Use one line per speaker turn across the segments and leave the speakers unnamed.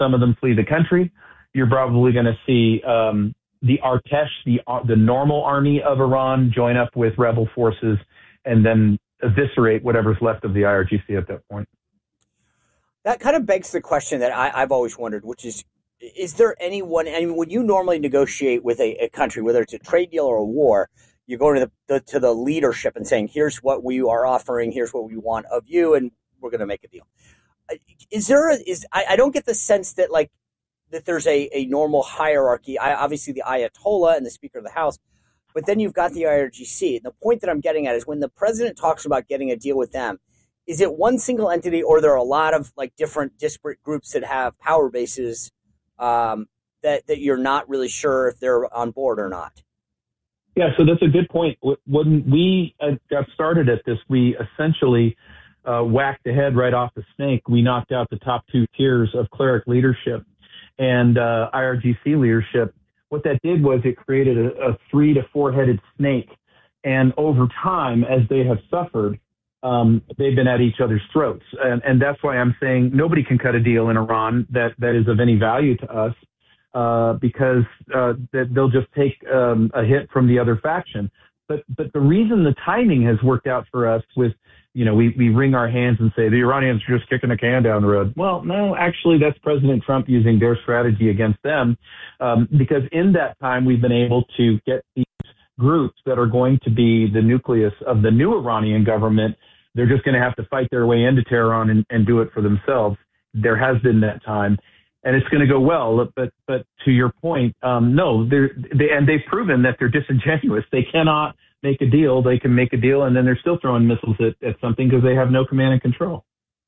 some of them flee the country. You're probably going to see the Artesh, the normal army of Iran, join up with rebel forces and then eviscerate whatever's left of the IRGC at that point.
That kind of begs the question that I've always wondered, which is there anyone, I mean, when you normally negotiate with a country, whether it's a trade deal or a war, you're going to the leadership and saying, here's what we are offering, here's what we want of you, and we're going to make a deal. I don't get the sense that that there's a normal hierarchy. Obviously the Ayatollah and the Speaker of the House, but then you've got the IRGC. And the point that I'm getting at is when the president talks about getting a deal with them, is it one single entity, or there are a lot of different disparate groups that have power bases that you're not really sure if they're on board or not?
Yeah, so that's a good point. When we got started at this, we essentially whacked the head right off the snake. We knocked out the top two tiers of cleric leadership and IRGC leadership. What that did was it created a 3 to 4 headed snake. And over time, as they have suffered, they've been at each other's throats. And that's why I'm saying nobody can cut a deal in Iran that is of any value to us, because they'll just take a hit from the other faction. But the reason the timing has worked out for us with, we wring our hands and say the Iranians are just kicking the can down the road. Well, no, actually, that's President Trump using their strategy against them, because in that time we've been able to get these groups that are going to be the nucleus of the new Iranian government. They're just going to have to fight their way into Tehran and do it for themselves. There has been that time, and it's going to go well. But to your point, no, they've proven that they're disingenuous. They cannot make a deal. They can make a deal, and then they're still throwing missiles at something because they have no command and control.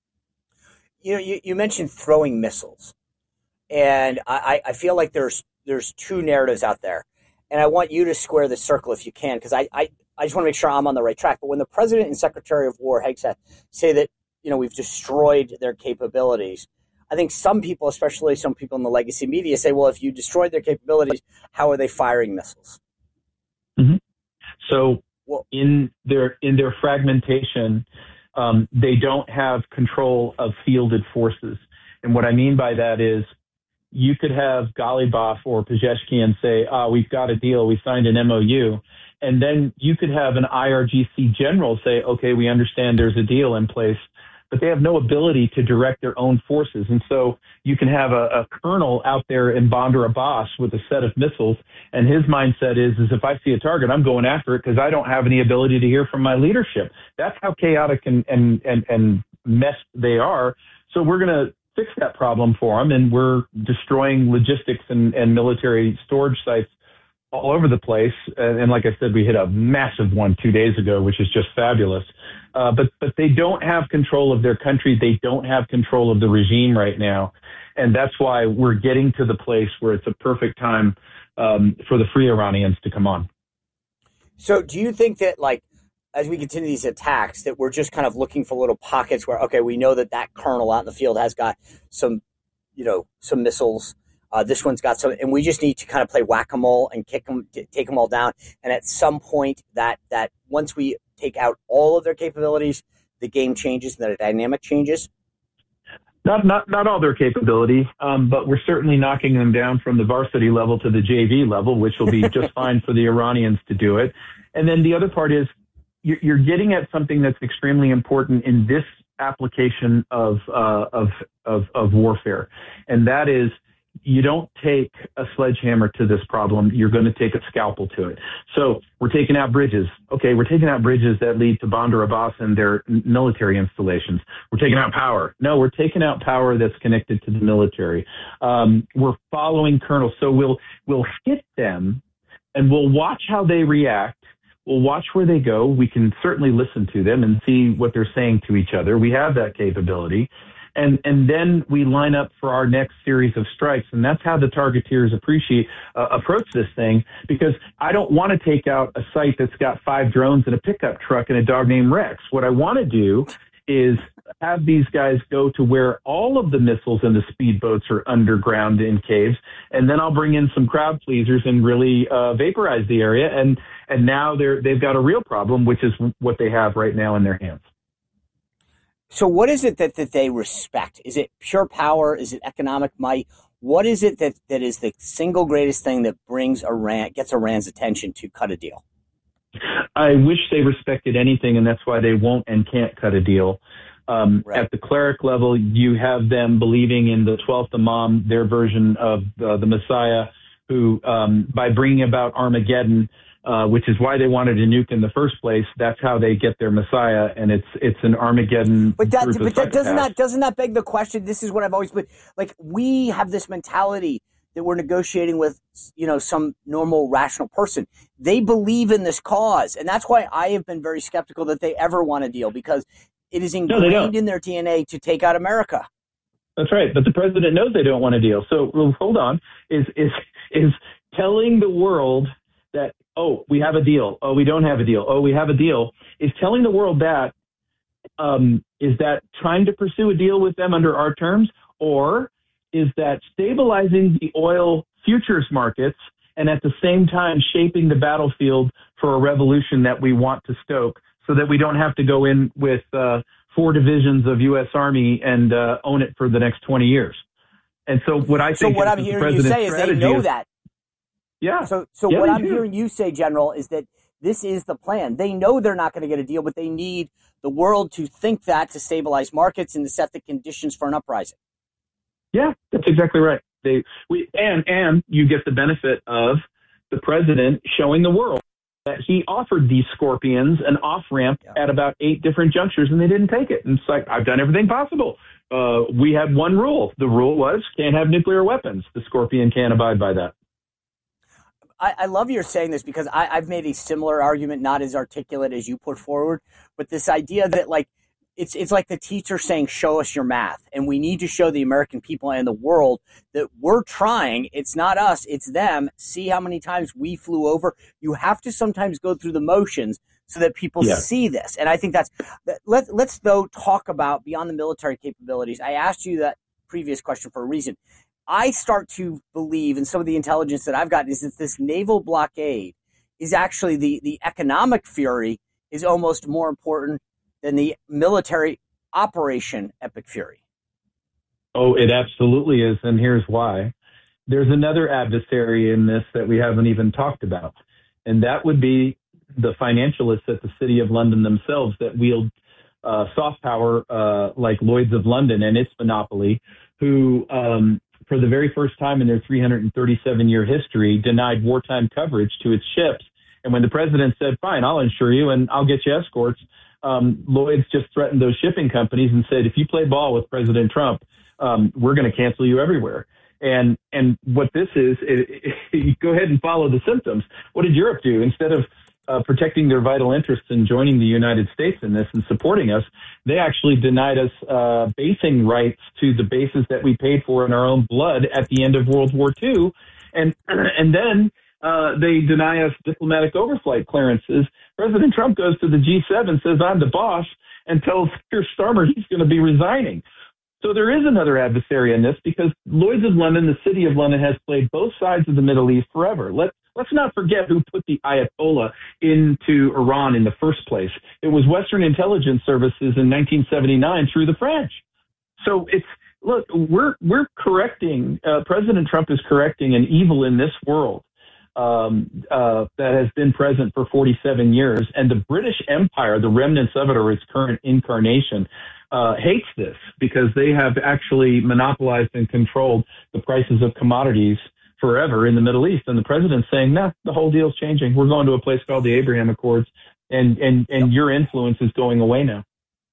You mentioned throwing missiles, and I feel like there's two narratives out there, and I want you to square the circle if you can, because I just want to make sure I'm on the right track. But when the President and Secretary of War Hegseth say that we've destroyed their capabilities, I think some people, especially some people in the legacy media, say, well, if you destroyed their capabilities, how are they firing missiles?
Mm-hmm. So in their fragmentation, they don't have control of fielded forces. And what I mean by that is you could have Ghalibaf or Pezeshkian say, we've got a deal, we signed an MOU. And then you could have an IRGC general say, okay, we understand there's a deal in place, but they have no ability to direct their own forces. And so you can have a colonel out there in Bandar Abbas with a set of missiles, and his mindset is if I see a target, I'm going after it because I don't have any ability to hear from my leadership. That's how chaotic and messed they are. So we're going to fix that problem for them, and we're destroying logistics and military storage sites all over the place. And like I said, we hit a massive one 2 days ago, which is just fabulous. But they don't have control of their country. They don't have control of the regime right now. And that's why we're getting to the place where it's a perfect time for the free Iranians to come on.
So do you think that, as we continue these attacks, that we're just kind of looking for little pockets where, okay, we know that colonel out in the field has got some missiles, this one's got some, and we just need to kind of play whack-a-mole and take them all down. And at some point that once we take out all of their capabilities, the game changes and the dynamic changes?
Not all their capability, but we're certainly knocking them down from the varsity level to the JV level, which will be just fine for the Iranians to do it. And then the other part is you're getting at something that's extremely important in this application of warfare, and that is you don't take a sledgehammer to this problem. You're going to take a scalpel to it. So we're taking out bridges. Okay, we're taking out bridges that lead to Bandar Abbas and their military installations. We're taking out power. No, we're taking out power that's connected to the military. We're following colonels. So we'll hit them, and we'll watch how they react. We'll watch where they go. We can certainly listen to them and see what they're saying to each other. We have that capability. And then we line up for our next series of strikes. And that's how the targeteers approach this thing, because I don't want to take out a site that's got 5 drones and a pickup truck and a dog named Rex. What I want to do is have these guys go to where all of the missiles and the speedboats are underground in caves. And then I'll bring in some crowd pleasers and really vaporize the area. And now they've got a real problem, which is what they have right now in their hands.
So what is it that they respect? Is it pure power? Is it economic might? What is it that is the single greatest thing that gets Iran's attention to cut a deal?
I wish they respected anything, and that's why they won't and can't cut a deal.
Right.
At the cleric level, you have them believing in the 12th Imam, their version of the Messiah, who, by bringing about Armageddon, which is why they wanted a nuke in the first place, that's how they get their Messiah, and it's an Armageddon.
But doesn't that beg the question? This is what I've always been like. We have this mentality that we're negotiating with, some normal, rational person. They believe in this cause, and that's why I have been very skeptical that they ever want a deal, because it is ingrained in their DNA to take out America.
That's right, but the president knows they don't want a deal. So hold on, is telling the world that, oh, we have a deal, oh, we don't have a deal, oh, we have a deal, is telling the world that, is that trying to pursue a deal with them under our terms, or is that stabilizing the oil futures markets and at the same time shaping the battlefield for a revolution that we want to stoke, so that we don't have to go in with 4 divisions of U.S. Army and own it for the next 20 years? And so what I think
I'm hearing you say is they know that.
Yeah.
So what I'm hearing you say, General, is that this is the plan. They know they're not going to get a deal, but they need the world to think that to stabilize markets and to set the conditions for an uprising.
Yeah, that's exactly right. And you get the benefit of the president showing the world that he offered these scorpions an off-ramp at about 8 different junctures, and they didn't take it. And it's like, I've done everything possible. We had one rule. The rule was can't have nuclear weapons. The scorpion can't abide by that.
I love you're saying this, because I've made a similar argument, not as articulate as you put forward, but this idea that, like, it's like the teacher saying, show us your math. And we need to show the American people and the world that we're trying. It's not us, it's them. See how many times we flew over. You have to sometimes go through the motions so that people see this. And I think let's though talk about beyond the military capabilities. I asked you that previous question for a reason. I start to believe, and some of the intelligence that I've gotten is that this naval blockade is actually the economic fury is almost more important than the military operation Epic Fury.
Oh, it absolutely is, and here's why. There's another adversary in this that we haven't even talked about, and that would be the financialists at the City of London themselves that wield soft power like Lloyd's of London and its monopoly, who for the very first time in their 337-year history denied wartime coverage to its ships. And when the president said, fine, I'll insure you and I'll get you escorts, Lloyd's just threatened those shipping companies and said, if you play ball with President Trump, we're going to cancel you everywhere. And what this is, you go ahead and follow the symptoms. What did Europe do? Instead of protecting their vital interests and joining the United States in this and supporting us, they actually denied us basing rights to the bases that we paid for in our own blood at the end of World War II. And then they deny us diplomatic overflight clearances. President Trump goes to the G7, says, I'm the boss, and tells Keir Starmer he's going to be resigning. So there is another adversary in this, because Lloyd's of London, the City of London, has played both sides of the Middle East forever. Let's not forget who put the Ayatollah into Iran in the first place. It was Western intelligence services in 1979 through the French. So we're correcting, President Trump is correcting an evil in this world that has been present for 47 years. And the British Empire, the remnants of it or its current incarnation, hates this, because they have actually monopolized and controlled the prices of commodities forever in the Middle East. And the president's saying, no, the whole deal's changing. We're going to a place called the Abraham Accords, and your influence is going away now.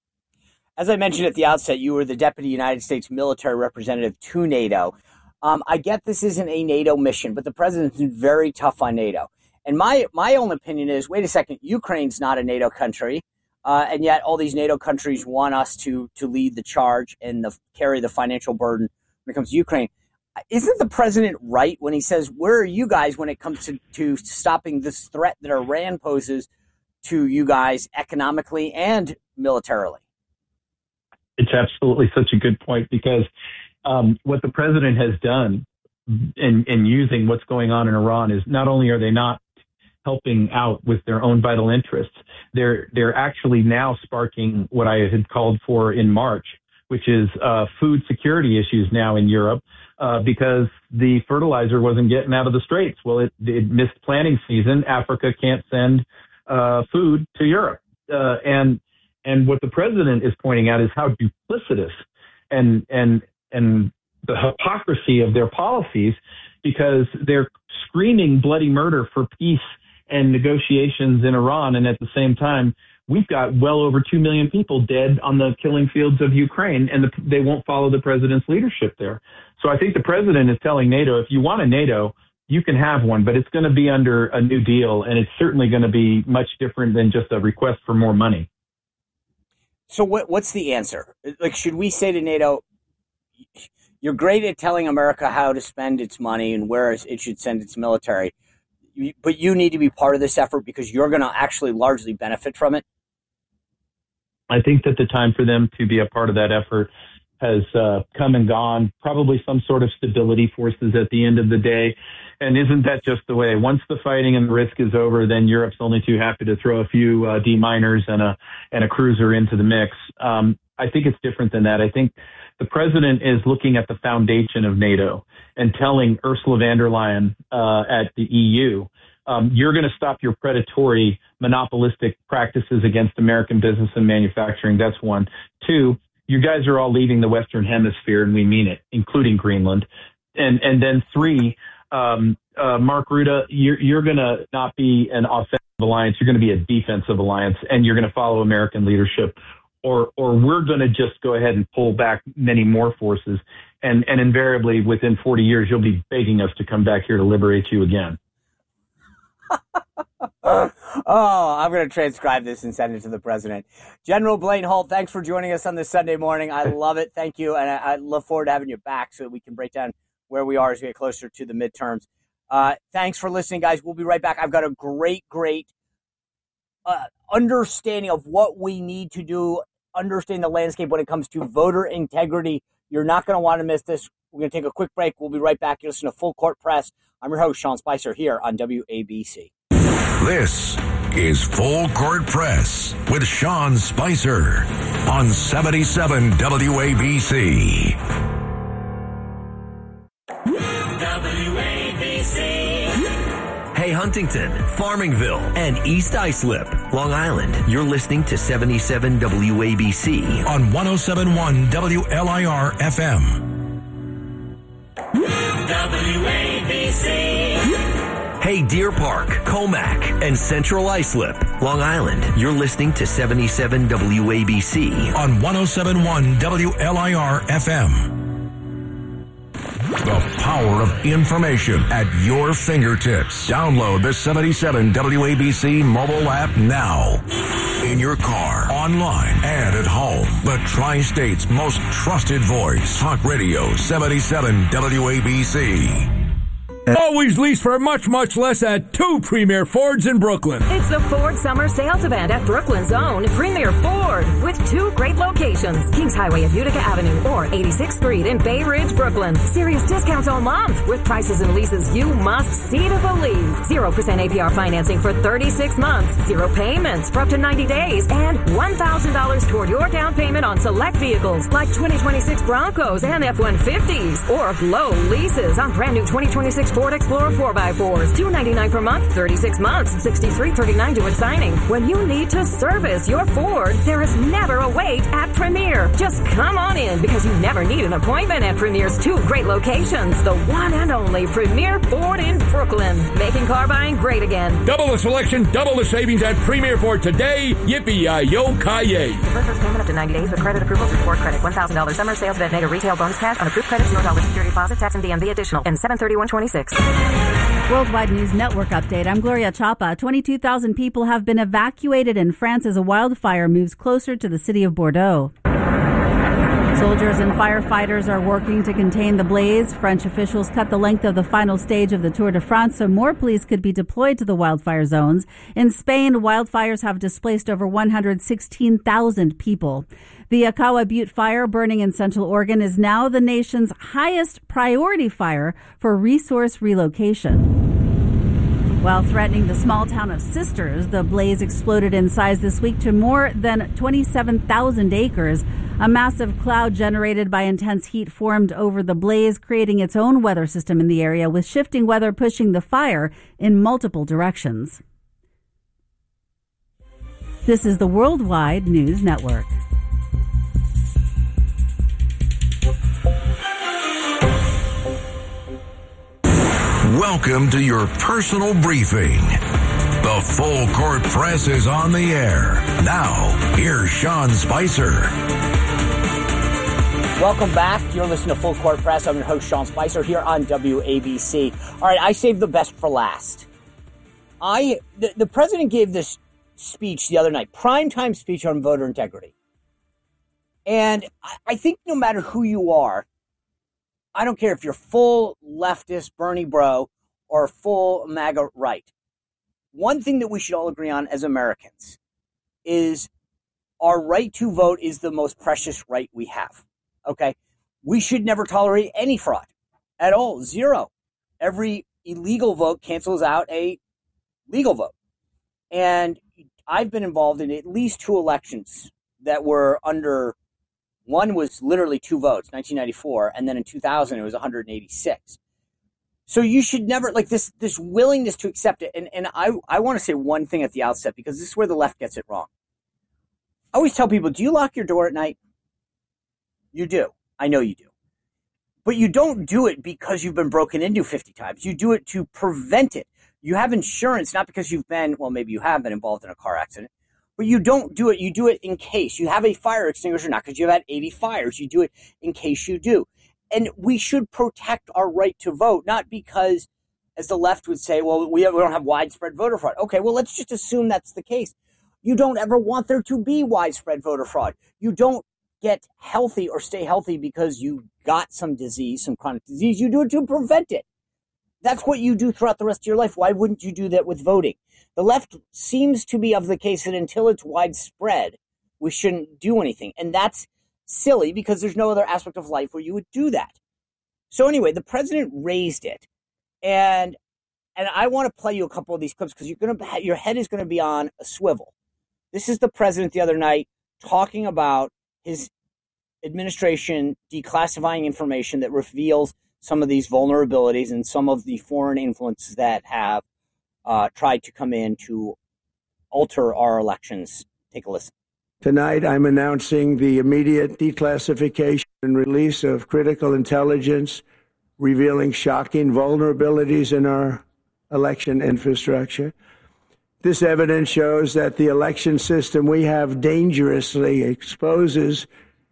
As I mentioned at the outset, you were the Deputy United States Military Representative to NATO. I get this isn't a NATO mission, but the president's been very tough on NATO. And my own opinion is, wait a second, Ukraine's not a NATO country, and yet all these NATO countries want us to lead the charge and carry the financial burden when it comes to Ukraine. Isn't the president right when he says, where are you guys when it comes to stopping this threat that Iran poses to you guys economically and militarily?
It's absolutely such a good point, because what the president has done in using what's going on in Iran is not only are they not helping out with their own vital interests. They're actually now sparking what I had called for in March, which is food security issues now in Europe because the fertilizer wasn't getting out of the Straits. Well, it missed planting season. Africa can't send food to Europe. And what the president is pointing out is how duplicitous and the hypocrisy of their policies, because they're screaming bloody murder for peace and negotiations in Iran. And at the same time, we've got well over 2 million people dead on the killing fields of Ukraine, and they won't follow the president's leadership there. So I think the president is telling NATO, if you want a NATO, you can have one, but it's going to be under a new deal, and it's certainly going to be much different than just a request for more money.
So what's the answer? Like, should we say to NATO, you're great at telling America how to spend its money and where it should send its military, but you need to be part of this effort because you're going to actually largely benefit from it?
I think that the time for them to be a part of that effort has come and gone, probably some sort of stability forces at the end of the day. And isn't that just the way? Once the fighting and the risk is over, then Europe's only too happy to throw a few D-miners and a cruiser into the mix. I think it's different than that. I think the president is looking at the foundation of NATO and telling Ursula von der Leyen at the EU, you're going to stop your predatory monopolistic practices against American business and manufacturing. That's one. Two, you guys are all leaving the Western Hemisphere, and we mean it, including Greenland. And then three, Mark Rutte, you're going to not be an offensive alliance. You're going to be a defensive alliance, and you're going to follow American leadership. Or we're going to just go ahead and pull back many more forces. And invariably, within 40 years, you'll be begging us to come back here to liberate you again.
Oh, I'm going to transcribe this and send it to the president. General Blaine Holt, thanks for joining us on this Sunday morning. I love it. Thank you. And I look forward to having you back so that we can break down where we are as we get closer to the midterms. Thanks for listening, guys. We'll be right back. I've got a great understanding of what we need to do, understand the landscape when it comes to voter integrity. You're not going to want to miss this. We're going to take a quick break. We'll be right back. You listen to Full Court Press. I'm your host, Sean Spicer, here on WABC.
This is Full Court Press with Sean Spicer on 77 WABC.
Hey, Huntington, Farmingville, and East Islip, Long Island. You're listening to 77 WABC
on 107.1 WLIR FM.
WABC. Hey, Deer Park, Comac, and Central Islip, Long Island. You're listening to 77 WABC
on 107.1 WLIR FM. The power of information at your fingertips. Download the 77 WABC mobile app now. In your car, online, and at home. The Tri-State's most trusted voice. Talk Radio 77 WABC.
Always lease for much, much less at two Premier Fords in Brooklyn.
It's the Ford Summer Sales Event at Brooklyn's own Premier Ford with two great locations, Kings Highway at Utica Avenue or 86th Street in Bay Ridge, Brooklyn. Serious discounts all month with prices and leases you must see to believe. 0% APR financing for 36 months, 0 payments for up to 90 days, and $1,000 toward your down payment on select vehicles like 2026 Broncos and F-150s, or low leases on brand new 2026 Ford Explorer 4x4s, $299 per month, 36 months, $63.39 due at signing. When you need to service your Ford, there is never a wait at Premier. Just come on in because you never need an appointment at Premier's two great locations. The one and only Premier Ford in Brooklyn, making car buying great again.
Double the selection, double the savings at Premier Ford today. Yippee-yi-yo-ki-yay.
Defer first payment up to 90 days with credit approval through Ford Credit. $1,000 summer sales event mega retail bonus cash on approved credits, $0 security deposit, tax and DMV additional, and 7/31/26.
Worldwide News Network update. I'm Gloria Chapa. 22,000 people have been evacuated in France as a wildfire moves closer to the city of Bordeaux. Soldiers and firefighters are working to contain the blaze. French officials cut the length of the final stage of the Tour de France so more police could be deployed to the wildfire zones. In Spain, wildfires have displaced over 116,000 people. The Akawa Butte fire burning in Central Oregon is now the nation's highest priority fire for resource relocation. While threatening the small town of Sisters, the blaze exploded in size this week to more than 27,000 acres. A massive cloud generated by intense heat formed over the blaze, creating its own weather system in the area, with shifting weather pushing the fire in multiple directions. This is the Worldwide News Network.
Welcome to your personal briefing. The Full Court Press is on the air. Now, here's Sean Spicer.
Welcome back. You're listening to Full Court Press. I'm your host, Sean Spicer, here on WABC. All right, I saved the best for last. The president gave this speech the other night, primetime speech on voter integrity. And I think no matter who you are, I don't care if you're full leftist Bernie bro or full MAGA right. One thing that we should all agree on as Americans is our right to vote is the most precious right we have. Okay? We should never tolerate any fraud at all. Zero. Every illegal vote cancels out a legal vote. And I've been involved in at least 2 elections that were under. One was literally 2 votes, 1994, and then in 2000 it was 186. So you should never, like, this willingness to accept it. And I want to say one thing at the outset, because this is where the left gets it wrong. I always tell people, do you lock your door at night? You do. I know you do. But you don't do it because you've been broken into 50 times. You do it to prevent it. You have insurance, not because you've been, well, maybe you have been involved in a car accident. But you don't do it. You do it in case. You have a fire extinguisher, not because you've had 80 fires. You do it in case you do. And we should protect our right to vote, not because, as the left would say, well, we don't have widespread voter fraud. Okay, well, let's just assume that's the case. You don't ever want there to be widespread voter fraud. You don't get healthy or stay healthy because you got some disease, some chronic disease. You do it to prevent it. That's what you do throughout the rest of your life. Why wouldn't you do that with voting? The left seems to be of the case that until it's widespread, we shouldn't do anything. And that's silly because there's no other aspect of life where you would do that. So anyway, the president raised it. And I want to play you a couple of these clips because your head is going to be on a swivel. This is the president the other night talking about his administration declassifying information that reveals some of these vulnerabilities and some of the foreign influences that have tried to come in to alter our elections. Take a listen.
Tonight, I'm announcing the immediate declassification and release of critical intelligence revealing shocking vulnerabilities in our election infrastructure. This evidence shows that the election system we have dangerously exposes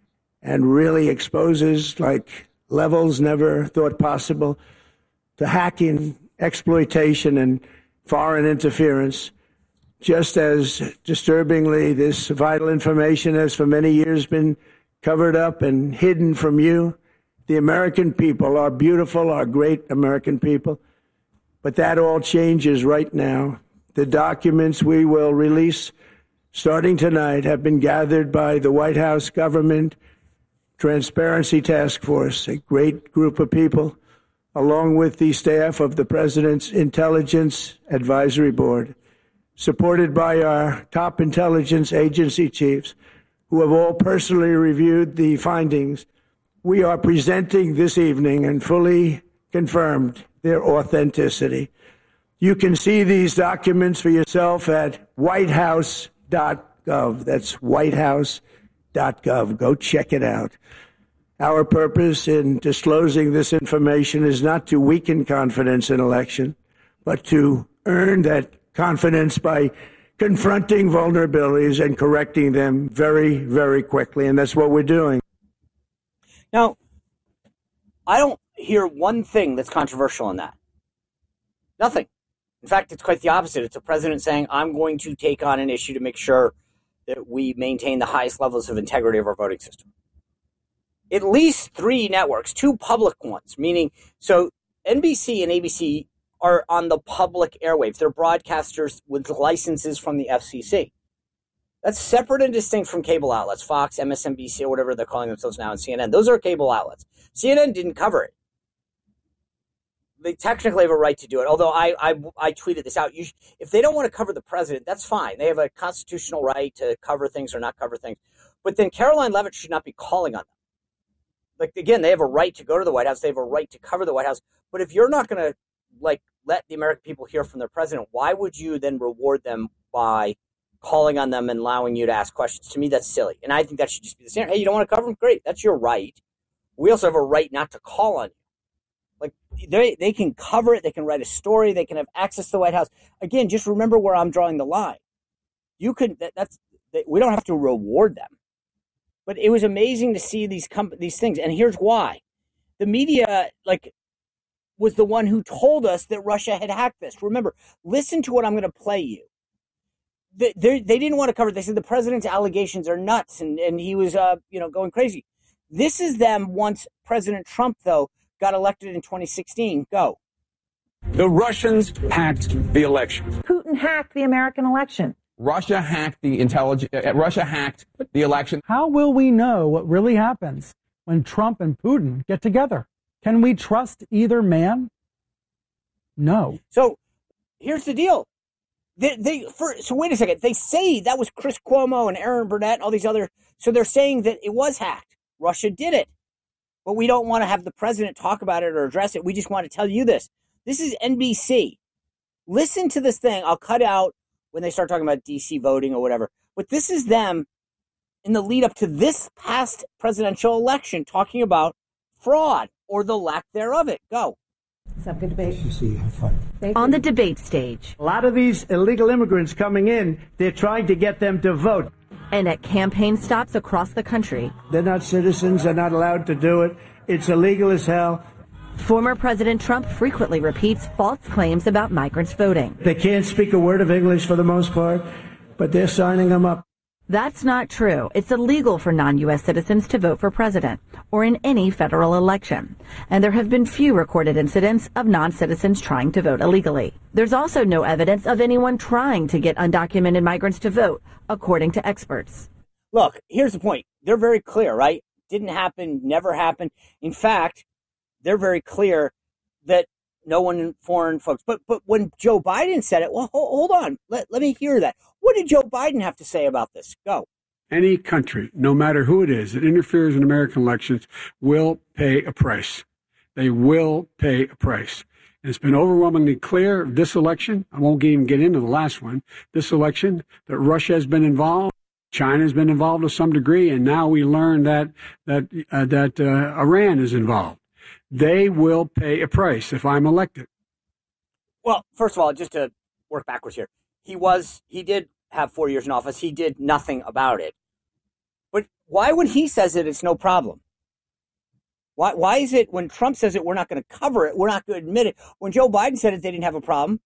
like levels never thought possible to hacking, exploitation, and foreign interference. Just as disturbingly, this vital information has for many years been covered up and hidden from you, the American people, our beautiful, our great American people. But that all changes right now. The documents we will release starting tonight have been gathered by the White House Government Transparency Task Force, a great group of people, along with the staff of the President's Intelligence Advisory Board, supported by our top intelligence agency chiefs, who have all personally reviewed the findings. We are presenting this evening and fully confirmed their authenticity. You can see these documents for yourself at whitehouse.gov. That's whitehouse.gov. Go check it out. Our purpose in disclosing this information is not to weaken confidence in election, but to earn that confidence by confronting vulnerabilities and correcting them very, very quickly. And that's what we're doing.
Now, I don't hear one thing that's controversial in that. Nothing. In fact, it's quite the opposite. It's a president saying, I'm going to take on an issue to make sure that we maintain the highest levels of integrity of our voting system. At least 3 networks, 2 public ones, meaning, so NBC and ABC are on the public airwaves. They're broadcasters with licenses from the FCC. That's separate and distinct from cable outlets, Fox, MSNBC, or whatever they're calling themselves now, and CNN. Those are cable outlets. CNN didn't cover it. they technically have a right to do it. Although I tweeted this out. If they don't want to cover the president, that's fine. They have a constitutional right to cover things or not cover things. But then Caroline Leavitt should not be calling on them. Like, again, they have a right to go to the White House. They have a right to cover the White House. But if you're not going to, like, let the American people hear from their president, why would you then reward them by calling on them and allowing you to ask questions? To me, that's silly. And I think that should just be the standard. Hey, you don't want to cover them? Great. That's your right. We also have a right not to call on you. Like, they can cover it. They can write a story. They can have access to the White House. Again, just remember where I'm drawing the line. You could, we don't have to reward them. But it was amazing to see these things. And here's why. The media, was the one who told us that Russia had hacked this. Remember, listen to what I'm going to play you. They didn't want to cover it. They said the president's allegations are nuts, and he was, going crazy. This is them once President Trump, though, got elected in 2016. Go.
The Russians hacked the election.
Putin hacked the American election.
Russia hacked the election.
How will we know what really happens when Trump and Putin get together? Can we trust either man? No.
So here's the deal. So wait a second. They say that was Chris Cuomo and Aaron Burnett and all these other. So they're saying that it was hacked. Russia did it. But we don't want to have the president talk about it or address it. We just want to tell you this. This is NBC. Listen to this thing. I'll cut out when they start talking about DC voting or whatever. But this is them in the lead up to this past presidential election talking about fraud or the lack thereof. It. Go.
Let's have a good debate.
Have fun.
On the debate stage.
A lot of these illegal immigrants coming in, they're trying to get them to vote.
And at campaign stops across the country.
They're not citizens. They're not allowed to do it. It's illegal as hell.
Former President Trump frequently repeats false claims about migrants voting.
They can't speak a word of English for the most part, but they're signing them up.
That's not true. It's illegal for non-U.S. citizens to vote for president or in any federal election. And there have been few recorded incidents of non-citizens trying to vote illegally. There's also no evidence of anyone trying to get undocumented migrants to vote, according to experts.
Look, here's the point. They're very clear, right? Didn't happen, never happened. In fact, they're very clear that no one, foreign folks. But when Joe Biden said it, well, hold on. Let me hear that. What did Joe Biden have to say about this? Go.
Any country, no matter who it is, that interferes in American elections will pay a price. They will pay a price. And it's been overwhelmingly clear this election. I won't even get into the last one. This election, that Russia has been involved. China has been involved to some degree. And now we learn that Iran is involved. They will pay a price if I'm elected.
Well, first of all, just to work backwards here, he did have 4 years in office. He did nothing about it. But why, when he says it, it's no problem? Why is it when Trump says it, we're not going to cover it, we're not going to admit it? When Joe Biden said it, they didn't have a problem.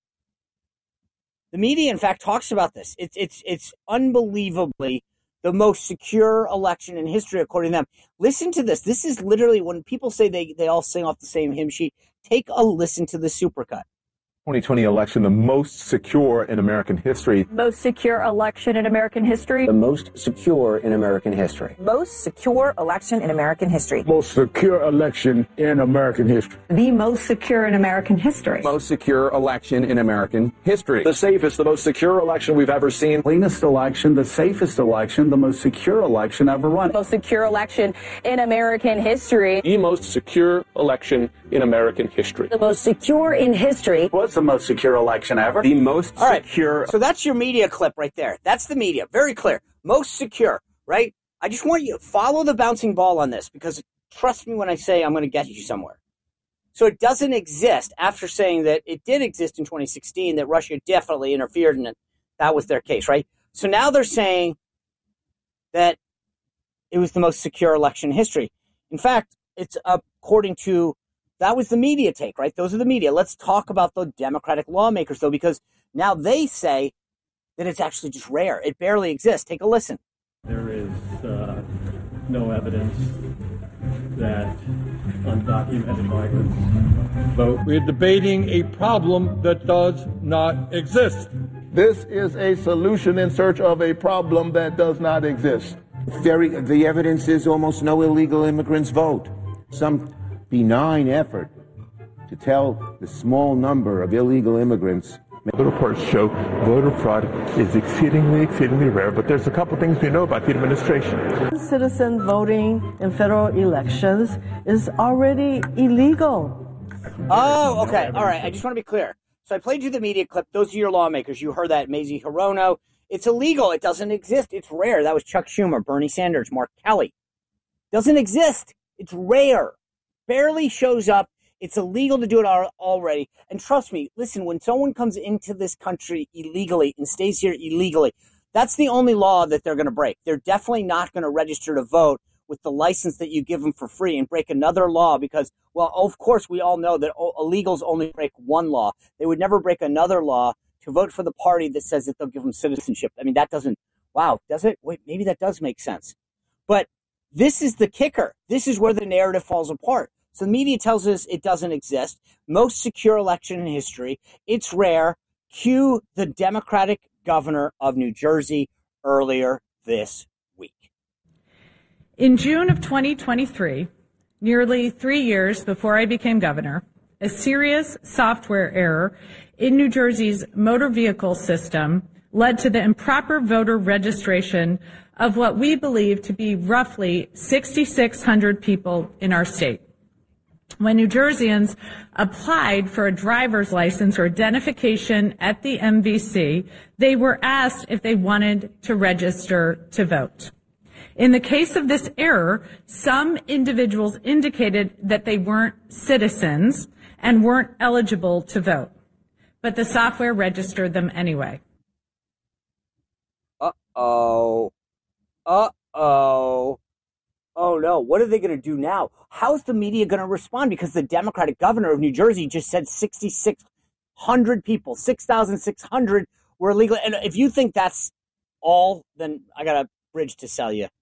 The media, in fact, talks about this. It's unbelievably the most secure election in history, according to them. Listen to this. This is literally when people say they all sing off the same hymn sheet. Take a listen to the supercut.
2020 election, the most secure in American history.
Most secure election in American history.
The most secure in American history.
Most secure election in American history.
Most secure election in American history.
The most secure in American history.
Most secure election in American history.
The safest, the most secure election we've ever seen.
Cleanest election, the safest election, the most secure election ever run.
Most secure election in American history.
The most secure election in American history.
The most secure in history.
What's the most secure election ever?
The most secure.
So that's your media clip right there. That's the media. Very clear. Most secure, right? I just want you to follow the bouncing ball on this, because trust me when I say I'm going to get you somewhere. So it doesn't exist after saying that it did exist in 2016, that Russia definitely interfered in it. That was their case, right? So now they're saying that it was the most secure election in history. In fact, it's according to, that was the media take, right? Those are the media. Let's talk about the Democratic lawmakers, though, because now they say that it's actually just rare. It barely exists. Take a listen.
There is no evidence that undocumented migrants vote.
We're debating a problem that does not exist.
This is a solution in search of a problem that does not exist.
The evidence is almost no illegal immigrants vote. Some benign effort to tell the small number of illegal immigrants.
The reports show voter fraud is exceedingly rare, but there's a couple things we know about the administration.
Citizen voting in federal elections is already illegal.
Oh, okay. All right. I just want to be clear. So I played you the media clip. Those are your lawmakers. You heard that. Mazie Hirono. It's illegal. It doesn't exist. It's rare. That was Chuck Schumer, Bernie Sanders, Mark Kelly. Doesn't exist. It's rare. Barely shows up. It's illegal to do it already. And trust me, listen, when someone comes into this country illegally and stays here illegally, that's the only law that they're going to break. They're definitely not going to register to vote with the license that you give them for free and break another law because, well, of course, we all know that illegals only break one law. They would never break another law to vote for the party that says that they'll give them citizenship. I mean, that doesn't, wow, does it? Wait, maybe that does make sense. But this is the kicker. This is where the narrative falls apart. So the media tells us it doesn't exist. Most secure election in history. It's rare. Cue the Democratic governor of New Jersey earlier this week.
In June of 2023, nearly 3 years before I became governor, a serious software error in New Jersey's motor vehicle system led to the improper voter registration of what we believe to be roughly 6,600 people in our state. When New Jerseyans applied for a driver's license or identification at the MVC, they were asked if they wanted to register to vote. In the case of this error, some individuals indicated that they weren't citizens and weren't eligible to vote, but the software registered them anyway.
Uh-oh. Oh, no. What are they going to do now? How's the media going to respond? Because the Democratic governor of New Jersey just said 6,600 people, 6,600 were illegal. And if you think that's all, then I got a bridge to sell you.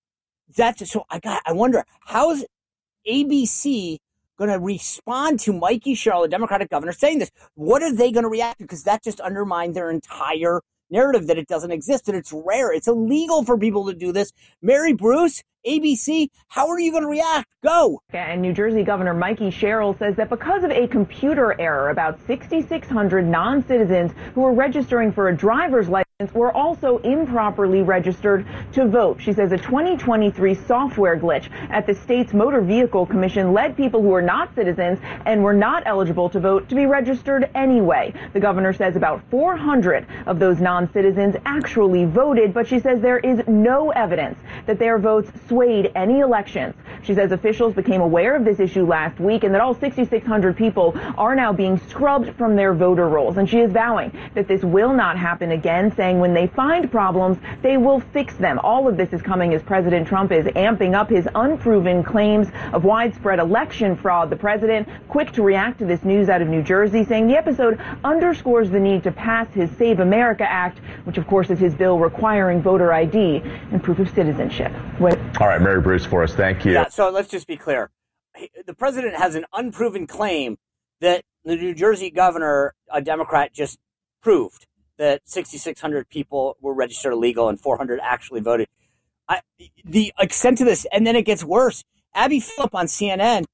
I wonder, how is ABC going to respond to Mikey Sherrill, the Democratic governor, saying this? What are they going to react to? Because that just undermined their entire narrative that it doesn't exist, that it's rare. It's illegal for people to do this. Mary Bruce, ABC, how are you going to react? Go.
And New Jersey Governor Mikey Sherrill says that because of a computer error, about 6,600 non-citizens who were registering for a driver's license were also improperly registered to vote. She says a 2023 software glitch at the state's Motor Vehicle Commission led people who were not citizens and were not eligible to vote to be registered anyway. The governor says about 400 of those non-citizens actually voted, but she says there is no evidence that their votes swayed any elections. She says officials became aware of this issue last week and that all 6,600 people are now being scrubbed from their voter rolls. And she is vowing that this will not happen again, saying when they find problems, they will fix them. All of this is coming as President Trump is amping up his unproven claims of widespread election fraud. The president, quick to react to this news out of New Jersey, saying the episode underscores the need to pass his Save America Act, which of course is his bill requiring voter ID and proof of citizenship.
All right, Mary Bruce for us. Thank you.
Yeah, so let's just be clear. The president has an unproven claim that the New Jersey governor, a Democrat, just proved that 6,600 people were registered illegal and 400 actually voted. The extent of this, and then it gets worse. Abby Phillip on CNN,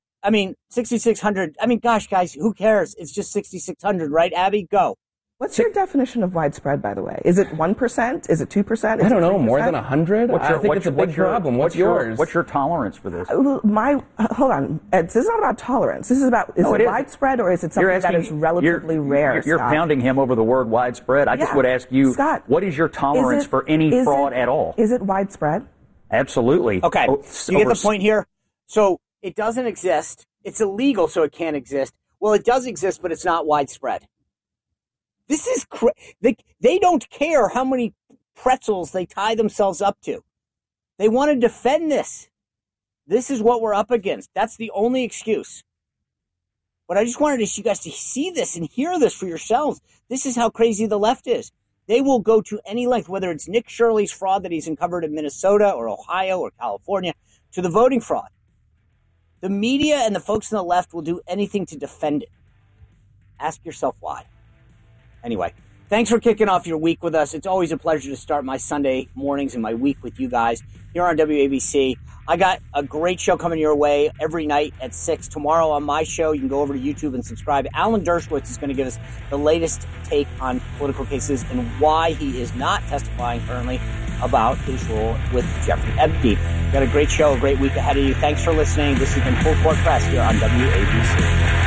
6,600. Gosh, guys, who cares? It's just 6,600, right? Abby, go.
What's your definition of widespread, by the way? Is it 1%? Is it 2%?
I don't know. More than 100?
I
think it's a big problem. What's yours?
What's your tolerance for this? Hold on. This is not about tolerance. This is about, is it widespread or is it something that is relatively rare?
You're pounding him over the word widespread. I just would ask you, Scott, what is your tolerance for any fraud at all?
Is it widespread?
Absolutely.
Okay. You get the point here? So it doesn't exist. It's illegal, so it can't exist. Well, it does exist, but it's not widespread. This is they don't care how many pretzels they tie themselves up to. They want to defend this. This is what we're up against. That's the only excuse. But I just wanted you guys to see this and hear this for yourselves. This is how crazy the left is. They will go to any length, whether it's Nick Shirley's fraud that he's uncovered in Minnesota or Ohio or California, to the voting fraud. The media and the folks on the left will do anything to defend it. Ask yourself why. Anyway, Thanks for kicking off your week with us. It's always a pleasure to start my Sunday mornings and my week with you guys here on WABC. I got a great show coming your way every night at 6. Tomorrow on my show, you can go over to YouTube and subscribe. Alan Dershowitz is going to give us the latest take on political cases and why he is not testifying currently about his role with Jeffrey Epstein. Got a great show, a great week ahead of you. Thanks for listening. This has been Full Court Press here on WABC.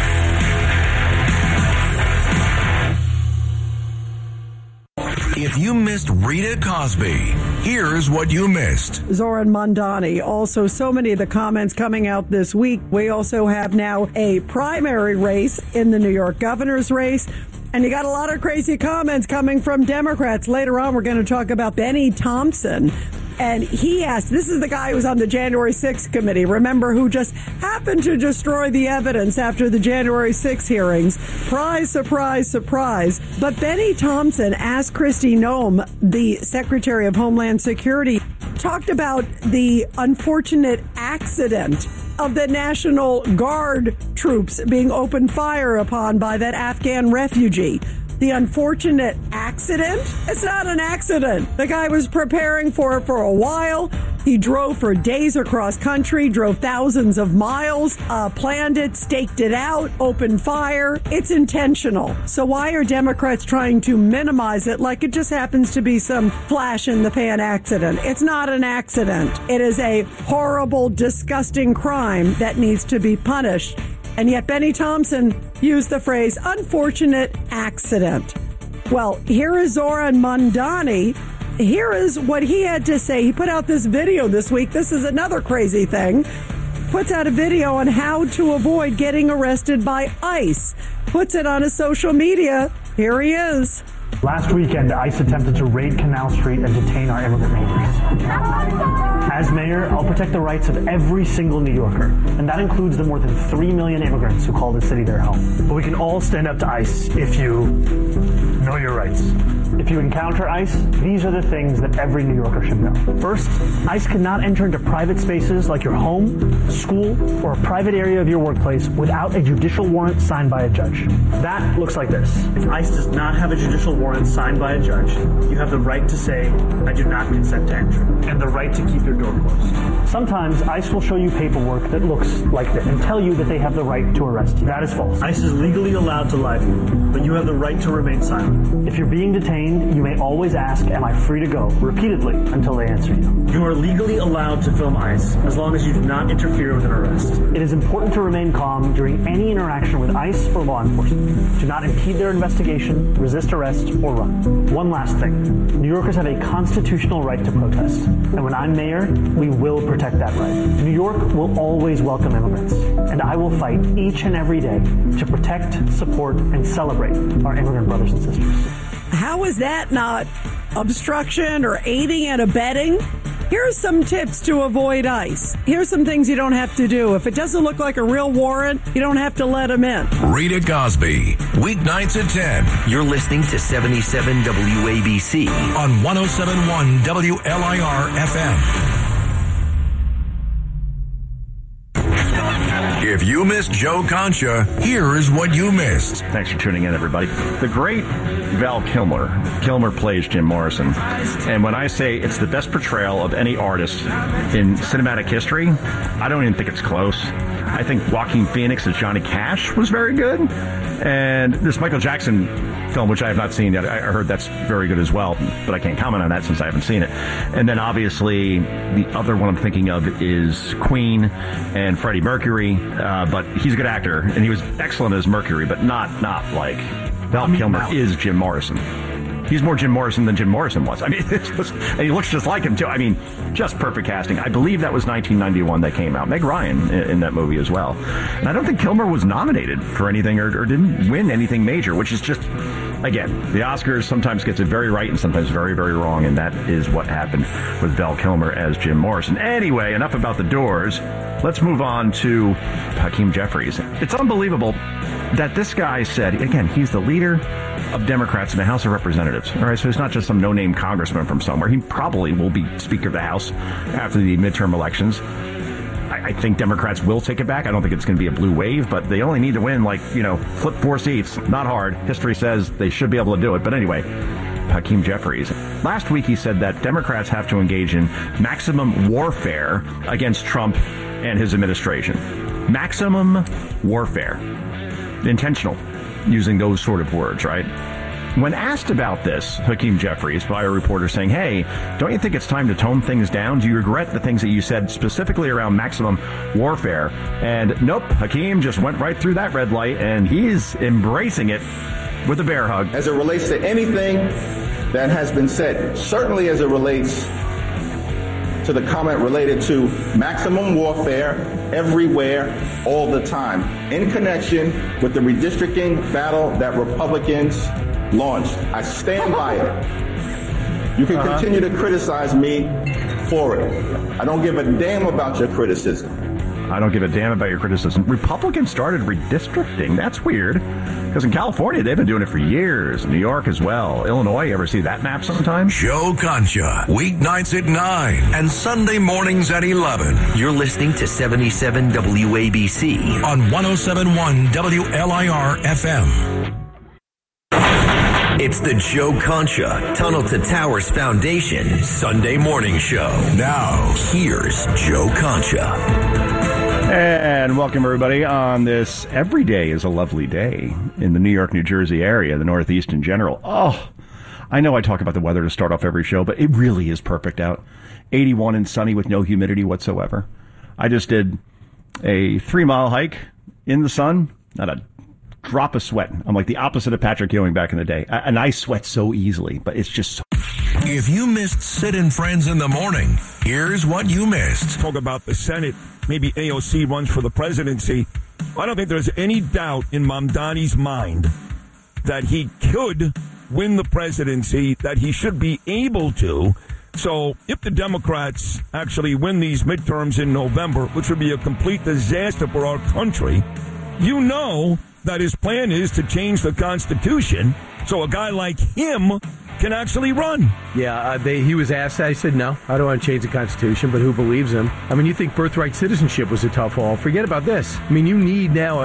If you missed Rita Cosby, here's what you missed.
Zoran Mondani. Also, so many of the comments coming out this week. We also have now a primary race in the New York governor's race. And you got a lot of crazy comments coming from Democrats. Later on, we're going to talk about Benny Thompson. And he asked, this is the guy who was on the January 6th committee, remember, who just happened to destroy the evidence after the January 6th hearings. Surprise, surprise, surprise. But Benny Thompson asked Kristi Noem, the Secretary of Homeland Security, talked about the unfortunate accident of the National Guard troops being opened fire upon by that Afghan refugee. The unfortunate accident? It's not an accident. The guy was preparing for it for a while. He drove for days across country, drove thousands of miles, planned it, staked it out, opened fire. It's intentional. So why are Democrats trying to minimize it like it just happens to be some flash in the pan accident? It's not an accident. It is a horrible, disgusting crime that needs to be punished. And yet Benny Thompson used the phrase unfortunate accident. Well, here is Zoran Mondani. Here is what he had to say. He put out this video this week. This is another crazy thing. Puts out a video on how to avoid getting arrested by ICE. Puts it on his social media. Here he is.
Last weekend, ICE attempted to raid Canal Street and detain our immigrant neighbors. As mayor, I'll protect the rights of every single New Yorker, and that includes the more than 3 million immigrants who call this city their home. But we can all stand up to ICE if you know your rights. If you encounter ICE, these are the things that every New Yorker should know. First, ICE cannot enter into private spaces like your home, school, or a private area of your workplace without a judicial warrant signed by a judge. That looks like this. If ICE does not have a judicial warrant signed by a judge, you have the right to say, I do not consent to entry, and the right to keep your door closed. Sometimes ICE will show you paperwork that looks like this and tell you that they have the right to arrest you. That is false. ICE is legally allowed to lie to you, but you have the right to remain silent. If you're being detained, you may always ask, am I free to go, repeatedly until they answer you. You are legally allowed to film ICE as long as you do not interfere with an arrest. It is important to remain calm during any interaction with ICE or law enforcement. Do not impede their investigation, resist arrest, or run. One last thing. New Yorkers have a constitutional right to protest. And when I'm mayor, we will protect that right. New York will always welcome immigrants. And I will fight each and every day to protect, support, and celebrate our immigrant brothers and sisters.
How is that not obstruction or aiding and abetting? Here's some tips to avoid ICE. Here's some things you don't have to do. If it doesn't look like a real warrant, you don't have to let them in.
Rita Cosby, weeknights at 10.
You're listening to 77 WABC
on 107.1 WLIR FM. If you missed Joe Concha, here is what you missed.
Thanks for tuning in, everybody. The great Val Kilmer. Kilmer plays Jim Morrison. And when I say it's the best portrayal of any artist in cinematic history, I don't even think it's close. I think Joaquin Phoenix as Johnny Cash was very good. And this Michael Jackson film, which I have not seen yet, I heard that's very good as well, but I can't comment on that since I haven't seen it. And then obviously the other one I'm thinking of is Queen and Freddie Mercury, but he's a good actor, and he was excellent as Mercury, but not like Val Kilmer is Jim Morrison. He's more Jim Morrison than Jim Morrison was. I mean, and he looks just like him, too. I mean, just perfect casting. I believe that was 1991 that came out. Meg Ryan in that movie as well. And I don't think Kilmer was nominated for anything or didn't win anything major, which is just, again, the Oscars sometimes gets it very right and sometimes very, very wrong, and that is what happened with Val Kilmer as Jim Morrison. Anyway, enough about the Doors. Let's move on to Hakeem Jeffries. It's unbelievable that this guy said, again, he's the leader of Democrats in the House of Representatives. All right, so he's not just some no-name congressman from somewhere. He probably will be Speaker of the House after the midterm elections. I think Democrats will take it back. I don't think it's going to be a blue wave, but they only need to win, flip 4 seats. Not hard. History says they should be able to do it. But anyway, Hakeem Jeffries. Last week he said that Democrats have to engage in maximum warfare against Trump and his administration. Maximum warfare. Intentional, using those sort of words, right? When asked about this, Hakeem Jeffries, by a reporter saying, hey, don't you think it's time to tone things down? Do you regret the things that you said specifically around maximum warfare? And nope, Hakeem just went right through that red light, and he's embracing it with a bear hug.
As it relates to anything that has been said, certainly as it relates to the comment related to maximum warfare everywhere, all the time, in connection with the redistricting battle that Republicans launched. I stand by it. You can continue to criticize me for it. I don't give a damn about your criticism.
I don't give a damn about your criticism. Republicans started redistricting. That's weird. Because in California, they've been doing it for years. New York as well. Illinois, you ever see that map sometime?
Joe Concha, weeknights at 9 and Sunday mornings at 11.
You're listening to 77 WABC
on 107.1 WLIR FM.
It's the Joe Concha Tunnel to Towers Foundation Sunday morning show. Now, here's Joe Concha.
And welcome, everybody, on this Every Day is a Lovely Day in the New York, New Jersey area, the Northeast in general. Oh, I know I talk about the weather to start off every show, but it really is perfect out. 81 and sunny with no humidity whatsoever. I just did a 3-mile hike in the sun, not a drop of sweat. I'm like the opposite of Patrick Ewing back in the day. And I sweat so easily, but it's just so...
If you missed Sid and Friends in the morning, here's what you missed.
Talk about the Senate. Maybe AOC runs for the presidency. I don't think there's any doubt in Mamdani's mind that he could win the presidency, that he should be able to. So if the Democrats actually win these midterms in November, which would be a complete disaster for our country, you know that his plan is to change the Constitution so a guy like him can actually run.
Yeah, he was asked. I said, no, I don't want to change the Constitution, but who believes him? I mean, you think birthright citizenship was a tough haul. Forget about this. I mean, you need now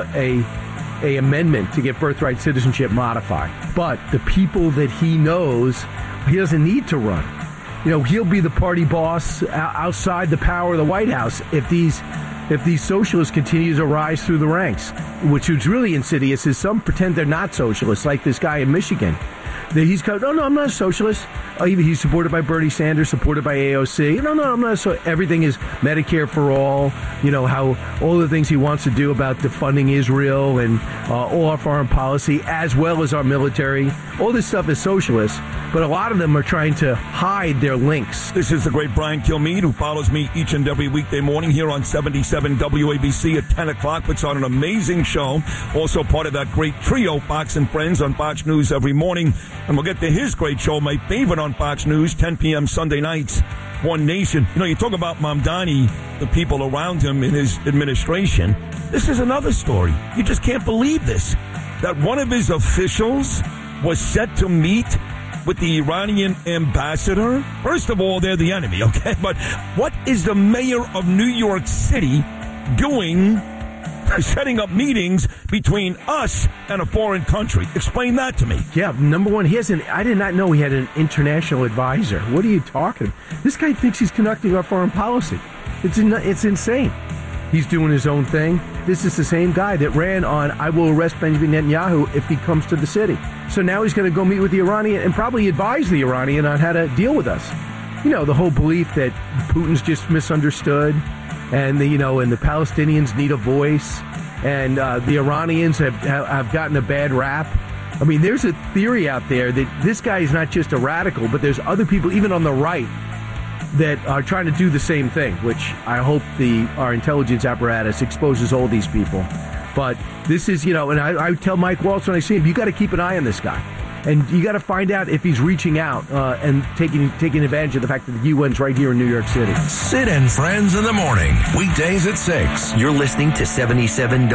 a amendment to get birthright citizenship modified. But the people that he knows, he doesn't need to run. You know, he'll be the party boss outside the power of the White House if these socialists continue to rise through the ranks. Which is really insidious is some pretend they're not socialists, like this guy in Michigan. He's going, no, I'm not a socialist. He's supported by Bernie Sanders, supported by AOC. No, I'm not. So everything is Medicare for all. You know, how all the things he wants to do about defunding Israel and all our foreign policy, as well as our military. All this stuff is socialist, but a lot of them are trying to hide their links.
This is the great Brian Kilmeade, who follows me each and every weekday morning here on 77 WABC at 10 o'clock. Puts on an amazing show. Also part of that great trio, Fox and Friends, on Fox News every morning. And we'll get to his great show, my favorite on Fox News, 10 p.m. Sunday nights, One Nation. You know, you talk about Mamdani, the people around him in his administration. This is another story. You just can't believe this. That one of his officials was set to meet with the Iranian ambassador. First of all, they're the enemy, okay? But what is the mayor of New York City doing, setting up meetings between us and a foreign country? Explain that to me.
Yeah, number one, I did not know he had an international advisor. What are you talking about? This guy thinks he's conducting our foreign policy. It's insane. He's doing his own thing. This is the same guy that ran on, I will arrest Benjamin Netanyahu if he comes to the city. So now he's going to go meet with the Iranian and probably advise the Iranian on how to deal with us. You know, the whole belief that Putin's just misunderstood and the Palestinians need a voice and the Iranians have gotten a bad rap. I mean, there's a theory out there that this guy is not just a radical, but there's other people, even on the right, that are trying to do the same thing, which I hope our intelligence apparatus exposes all these people. But this is, and I tell Mike Waltz when I see him, you got to keep an eye on this guy. And you got to find out if he's reaching out and taking advantage of the fact that the UN's right here in New York City.
Sid and Friends in the morning, weekdays at 6.
You're listening to 77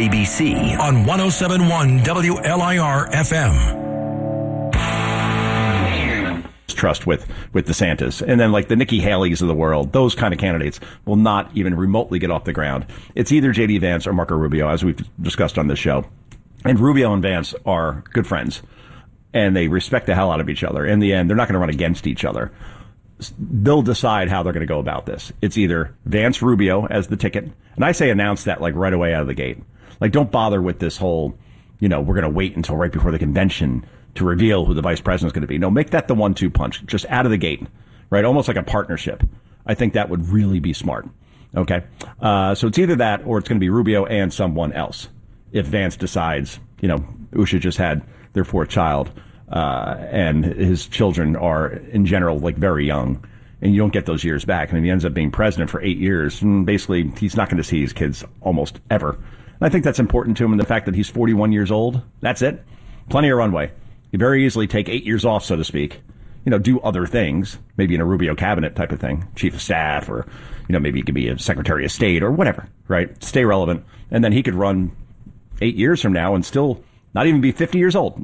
WABC
on 107.1 WLIR FM.
distrust with DeSantis. And then like the Nikki Haley's of the world, those kind of candidates will not even remotely get off the ground. It's either J.D. Vance or Marco Rubio, as we've discussed on this show. And Rubio and Vance are good friends, and they respect the hell out of each other. In the end, they're not going to run against each other. They'll decide how they're going to go about this. It's either Vance Rubio as the ticket. And I say announce that like right away out of the gate. Like, don't bother with this whole, we're going to wait until right before the convention to reveal who the vice president is going to be. No, make that the 1-2 punch just out of the gate, right? Almost like a partnership. I think that would really be smart. Okay. So it's either that or it's going to be Rubio and someone else. If Vance decides, Usha just had their 4th child. And his children are, in general, like very young, and you don't get those years back. I mean, he ends up being president for 8 years, and basically he's not going to see his kids almost ever. And I think that's important to him, and the fact that he's 41 years old, that's it. Plenty of runway. You very easily take 8 years off, so to speak, do other things, maybe in a Rubio cabinet type of thing, chief of staff, or, maybe he could be a secretary of state or whatever, right? Stay relevant. And then he could run 8 years from now and still not even be 50 years old.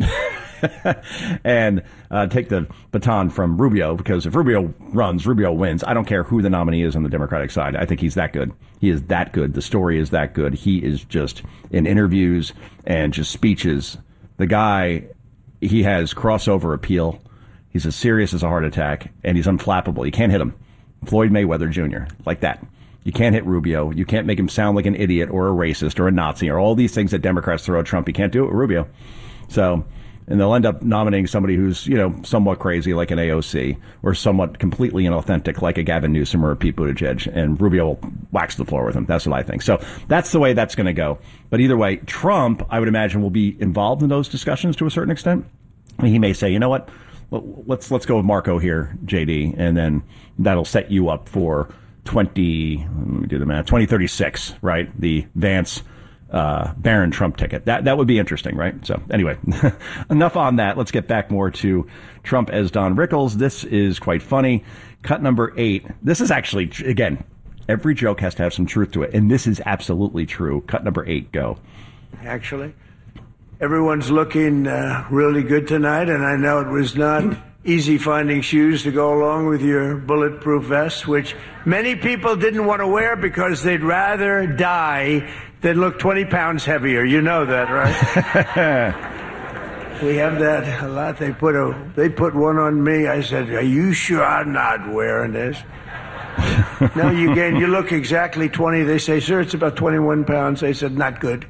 And take the baton from Rubio, because if Rubio runs, Rubio wins. I don't care who the nominee is on the Democratic side. I think he's that good. He is that good. The story is that good. He is just, in interviews and just speeches, the guy, he has crossover appeal. He's as serious as a heart attack, and he's unflappable. You can't hit him. Floyd Mayweather Jr., like that. You can't hit Rubio. You can't make him sound like an idiot or a racist or a Nazi or all these things that Democrats throw at Trump. You can't do it with Rubio. So... and they'll end up nominating somebody who's, somewhat crazy like an AOC or somewhat completely inauthentic like a Gavin Newsom or a Pete Buttigieg, and Rubio will wax the floor with him. That's what I think. So that's the way that's going to go. But either way, Trump, I would imagine, will be involved in those discussions to a certain extent. I mean, he may say, you know what, let's go with Marco here, JD, and then that'll set you up for 2036, right? The Vance Barron Trump ticket. That would be interesting, right? So anyway, enough on that. Let's get back more to Trump as Don Rickles. This is quite funny. Cut number 8. This is actually, again, every joke has to have some truth to it, and this is absolutely true. Cut number 8, go.
Actually, everyone's looking really good tonight, and I know it was not easy finding shoes to go along with your bulletproof vest, which many people didn't want to wear because they'd rather die than look 20 pounds heavier. You know that, right? We have that a lot. They put one on me. I said, "Are you sure I'm not wearing this?" No, you look exactly 20. They say, "Sir, it's about 21 pounds." They said, "Not good."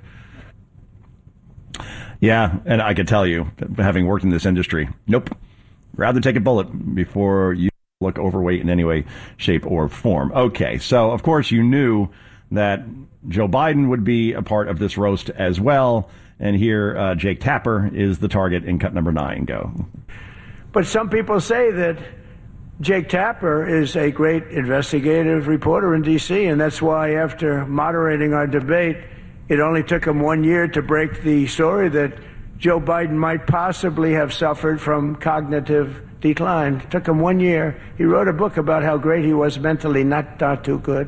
Yeah, and I could tell you, having worked in this industry, nope. Rather take a bullet before you look overweight in any way, shape, or form. Okay, so of course you knew that Joe Biden would be a part of this roast as well. And here, Jake Tapper is the target in cut number 9. Go.
But some people say that Jake Tapper is a great investigative reporter in D.C., and that's why after moderating our debate, it only took him 1 year to break the story that Joe Biden might possibly have suffered from cognitive decline. It took him 1 year. He wrote a book about how great he was mentally, not too good.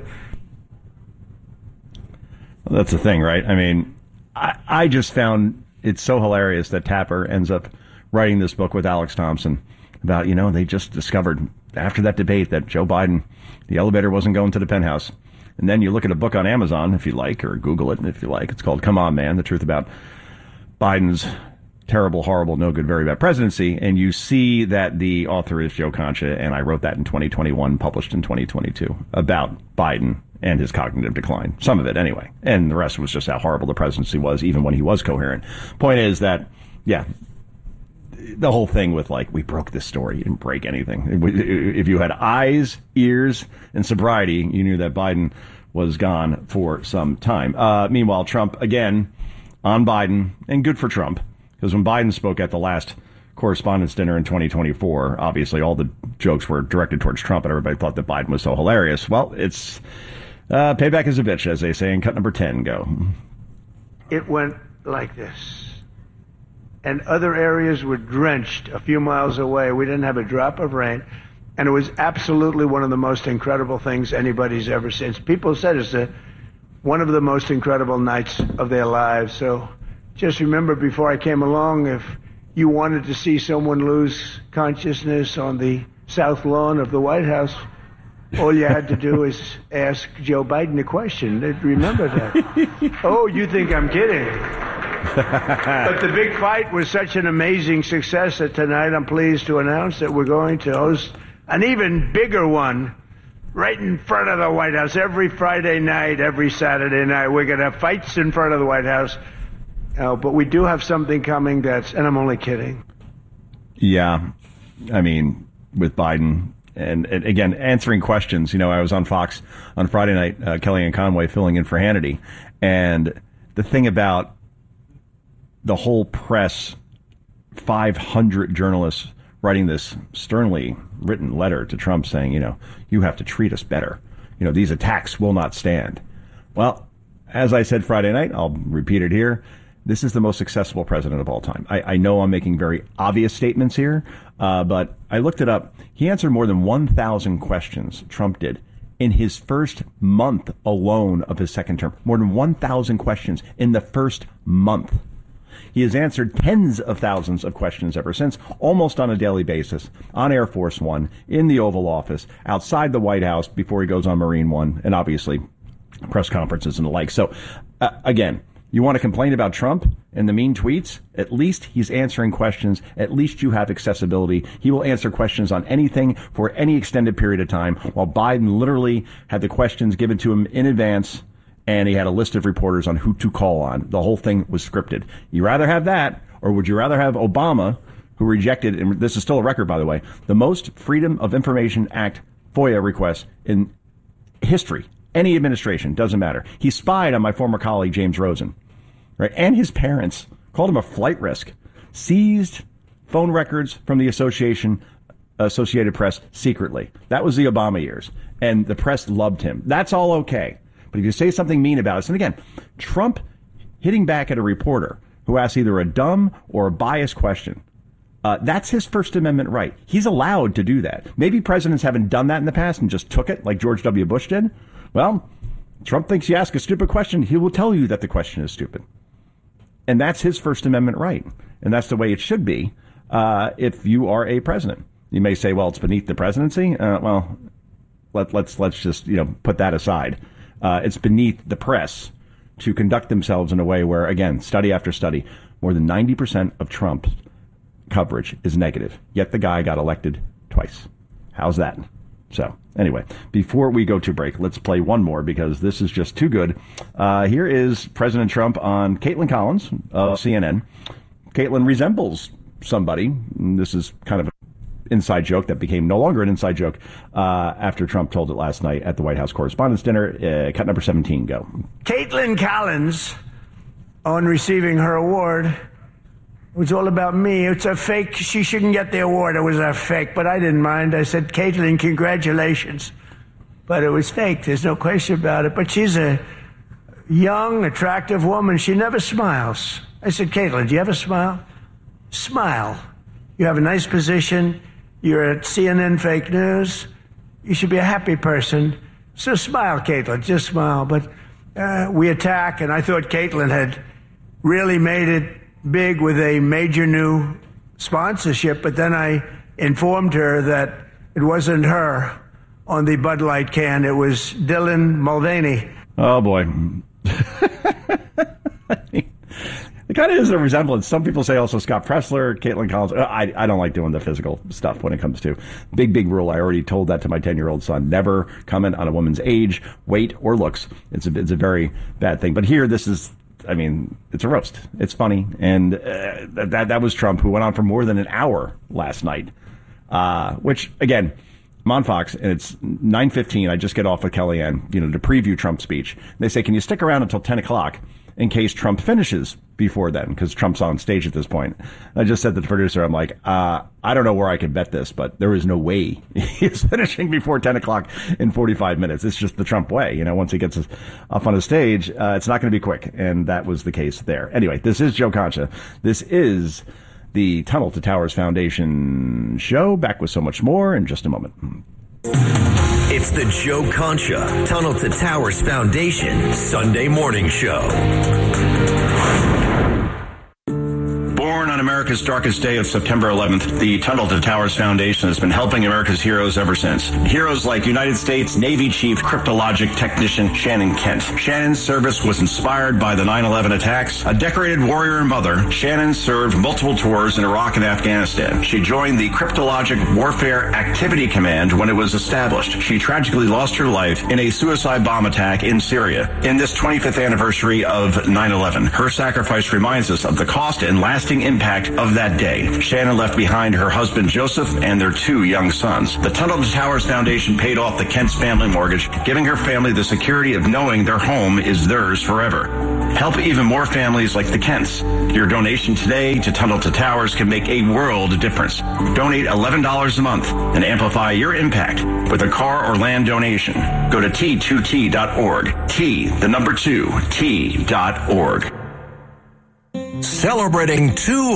Well, that's the thing, right? I mean, I just found it so hilarious that Tapper ends up writing this book with Alex Thompson about, they just discovered after that debate that Joe Biden, the elevator wasn't going to the penthouse. And then you look at a book on Amazon, if you like, or Google it if you like. It's called Come On, Man, The Truth About Biden's Terrible, Horrible, No Good, Very Bad Presidency. And you see that the author is Joe Concha, and I wrote that in 2021, published in 2022, about Biden and his cognitive decline. Some of it, anyway. And the rest was just how horrible the presidency was, even when he was coherent. Point is that, yeah, the whole thing with, we broke this story. You didn't break anything. If you had eyes, ears, and sobriety, you knew that Biden was gone for some time. Meanwhile, Trump, again, on Biden, and good for Trump, because when Biden spoke at the last Correspondents' Dinner in 2024, obviously all the jokes were directed towards Trump, and everybody thought that Biden was so hilarious. Well, it's payback is a bitch, as they say, in cut number 10. Go.
It went like this. And other areas were drenched a few miles away. We didn't have a drop of rain. And it was absolutely one of the most incredible things anybody's ever seen. People said it's one of the most incredible nights of their lives. So just remember, before I came along, if you wanted to see someone lose consciousness on the South Lawn of the White House, all you had to do is ask Joe Biden a question. They'd remember that. Oh, you think I'm kidding? But the big fight was such an amazing success that tonight I'm pleased to announce that we're going to host an even bigger one right in front of the White House. Every Friday night, every Saturday night, we're going to have fights in front of the White House. But we do have something coming and I'm only kidding.
Yeah. I mean, with Biden and again, answering questions. I was on Fox on Friday night, Kellyanne Conway filling in for Hannity. And the thing about the whole press, 500 journalists writing this sternly written letter to Trump saying, you have to treat us better. These attacks will not stand. Well, as I said Friday night, I'll repeat it here. This is the most successful president of all time. I know I'm making very obvious statements here, but I looked it up. He answered more than 1,000 questions, Trump did, in his first month alone of his second term. More than 1,000 questions in the first month. He has answered tens of thousands of questions ever since, almost on a daily basis, on Air Force One, in the Oval Office, outside the White House before he goes on Marine One, and obviously press conferences and the like. So, again, you want to complain about Trump and the mean tweets? At least he's answering questions. At least you have accessibility. He will answer questions on anything for any extended period of time, while Biden literally had the questions given to him in advance, and he had a list of reporters on who to call on. The whole thing was scripted. You rather have that, or would you rather have Obama, who rejected, and this is still a record, by the way, the most Freedom of Information Act FOIA requests in history? Any administration, doesn't matter. He spied on my former colleague, James Rosen, right? And his parents, called him a flight risk, seized phone records from the Associated Press secretly. That was the Obama years. And the press loved him. That's all okay. But if you say something mean about us, and again, Trump hitting back at a reporter who asks either a dumb or a biased question, that's his First Amendment right. He's allowed to do that. Maybe presidents haven't done that in the past and just took it like George W. Bush did. Well, Trump thinks you ask a stupid question, he will tell you that the question is stupid. And that's his First Amendment right. And that's the way it should be if you are a president. You may say, well, it's beneath the presidency. Let's just put that aside. It's beneath the press to conduct themselves in a way where, again, study after study, more than 90% of Trump's coverage is negative. Yet the guy got elected twice. How's that? So, anyway, before we go to break, let's play one more because this is just too good. Here is President Trump on Caitlin Collins of CNN. Caitlin resembles somebody. This is kind of an inside joke that became no longer an inside joke after Trump told it last night at the White House Correspondents' Dinner. Cut number 17, go.
Caitlin Collins, on receiving her award, it was all about me. It's a fake. She shouldn't get the award. It was a fake, but I didn't mind. I said, Caitlin, congratulations. But it was fake. There's no question about it. But she's a young, attractive woman. She never smiles. I said, Caitlin, do you have a smile? Smile. You have a nice position. You're at CNN Fake News. You should be a happy person. So smile, Caitlin. Just smile. But we attack, and I thought Caitlin had really made it big with a major new sponsorship, but then I informed her that it wasn't her on the Bud Light can. It was Dylan Mulvaney.
Oh, boy. It kind of is a resemblance. Some people say also Scott Pressler, Caitlin Collins. I don't like doing the physical stuff when it comes to big rule. I already told that to my 10-year-old son. Never comment on a woman's age, weight, or looks. It's a very bad thing. But here, this is, it's a roast. It's funny. And that was Trump, who went on for more than an hour last night, which, again, I'm on Fox, and it's 9:15. I just get off with Kellyanne, to preview Trump's speech. They say, can you stick around until 10 o'clock in case Trump finishes before then? Because Trump's on stage at this point. I just said to the producer, I'm like, I don't know where I can bet this, but there is no way he's finishing before 10 o'clock in 45 minutes. It's just the Trump way. Once he gets up on the stage, it's not going to be quick. And that was the case there. Anyway, this is Joe Concha. This is the Tunnel to Towers Foundation show. Back with so much more in just a moment.
It's the Joe Concha Tunnel to Towers Foundation Sunday morning show.
Born on American
America's darkest day of September 11th, the Tunnel to Towers Foundation has been helping America's heroes ever since. Heroes like United States Navy Chief Cryptologic Technician Shannon Kent. Shannon's service was inspired by the 9/11 attacks. A decorated warrior and mother, Shannon served multiple tours in Iraq and Afghanistan. She joined the Cryptologic Warfare Activity Command when it was established. She tragically lost her life in a suicide bomb attack in Syria. In this 25th anniversary of 9/11, her sacrifice reminds us of the cost and lasting impact of that day. Shannon left behind her husband Joseph and their 2 young sons. The Tunnel to Towers Foundation paid off the Kent's family mortgage, giving her family the security of knowing their home is theirs forever. Help even more families like the Kents. Your donation today to Tunnel to Towers can make a world of difference. Donate $11 a month and amplify your impact with a car or land donation. Go to T2T.org. T2T.org.
Celebrating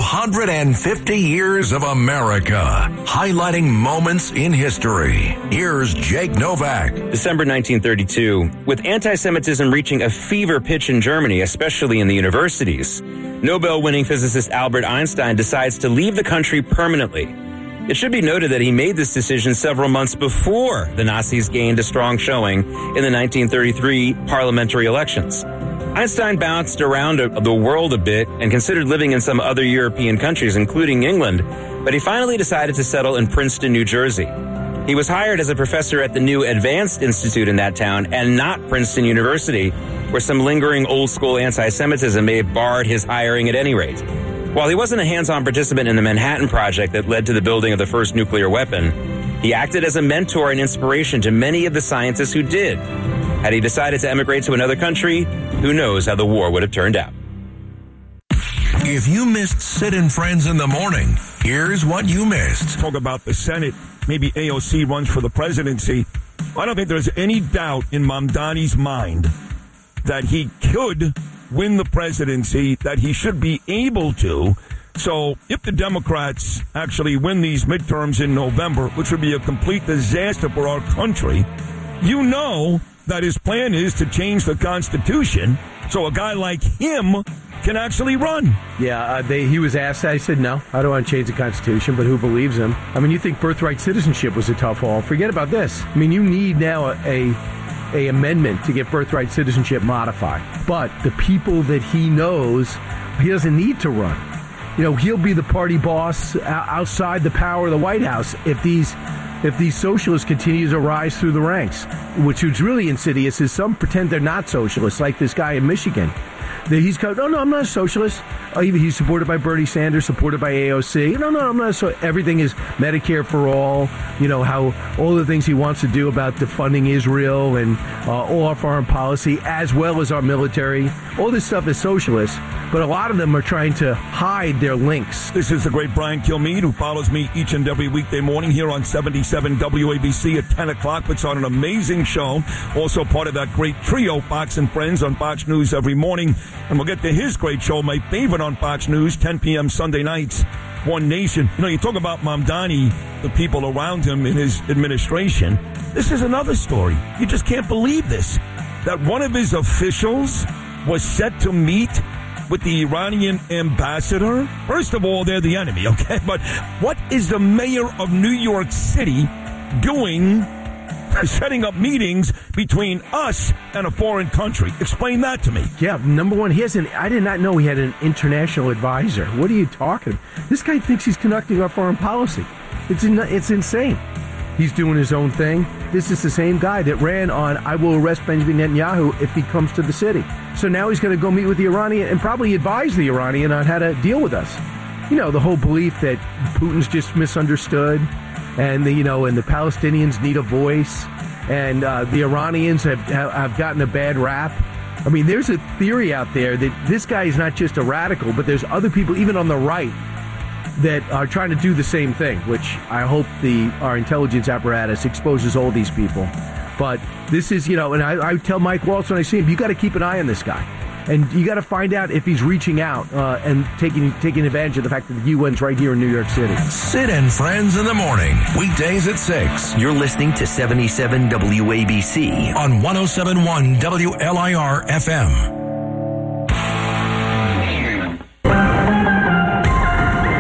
250 years of America, highlighting moments in history. Here's Jake Novak.
December 1932. With anti-Semitism reaching a fever pitch in Germany, especially in the universities, Nobel-winning physicist Albert Einstein decides to leave the country permanently. It should be noted that he made this decision several months before the Nazis gained a strong showing in the 1933 parliamentary elections. Einstein bounced around the world a bit and considered living in some other European countries, including England, but he finally decided to settle in Princeton, New Jersey. He was hired as a professor at the new Advanced Institute in that town and not Princeton University, where some lingering old-school anti-Semitism may have barred his hiring at any rate. While he wasn't a hands-on participant in the Manhattan Project that led to the building of the first nuclear weapon, he acted as a mentor and inspiration to many of the scientists who did. Had he decided to emigrate to another country, who knows how the war would have turned out.
If you missed Sid and Friends in the morning, here's what you missed.
Talk about the Senate. Maybe AOC runs for the presidency. I don't think there's any doubt in Mamdani's mind that he could win the presidency, that he should be able to. So if the Democrats actually win these midterms in November, which would be a complete disaster for our country, you know that his plan is to change the Constitution so a guy like him can actually run.
Yeah, he was asked. I said, no, I don't want to change the Constitution, but who believes him? I mean, you think birthright citizenship was a tough haul. Forget about this. I mean, you need now a amendment to get birthright citizenship modified. But the people that he knows, he doesn't need to run. You know, he'll be the party boss outside the power of the White House if these socialists continue to rise through the ranks. Which is really insidious is some pretend they're not socialists, like this guy in Michigan. He's going, no, I'm not a socialist. He's supported by Bernie Sanders, supported by AOC. No, I'm not. So everything is Medicare for all. You know, how all the things he wants to do about defunding Israel and all our foreign policy, as well as our military. All this stuff is socialist, but a lot of them are trying to hide their links.
This is the great Brian Kilmeade, who follows me each and every weekday morning here on 77 WABC at 10 o'clock. Puts on an amazing show. Also part of that great trio, Fox and Friends, on Fox News every morning. And we'll get to his great show, my favorite on Fox News, 10 p.m. Sunday nights, One Nation. You know, you talk about Mamdani, the people around him in his administration. This is another story. You just can't believe this. That one of his officials was set to meet with the Iranian ambassador. First of all, they're the enemy, okay? But what is the mayor of New York City doing, setting up meetings between us and a foreign country? Explain that to me.
Yeah, number one, I did not know he had an international advisor. What are you talking about? This guy thinks he's conducting our foreign policy. It's insane. He's doing his own thing. This is the same guy that ran on, I will arrest Benjamin Netanyahu if he comes to the city. So now he's going to go meet with the Iranian and probably advise the Iranian on how to deal with us. You know, the whole belief that Putin's just misunderstood and the Palestinians need a voice and the Iranians have gotten a bad rap. I mean, there's a theory out there that this guy is not just a radical, but there's other people, even on the right, that are trying to do the same thing, which I hope our intelligence apparatus exposes all these people. But this is, and I tell Mike Waltz when I see him, you got to keep an eye on this guy. And you got to find out if he's reaching out and taking advantage of the fact that the UN's right here in New York City.
Sid and Friends in the morning, weekdays at 6.
You're listening to 77 WABC
on 107.1 WLIR FM.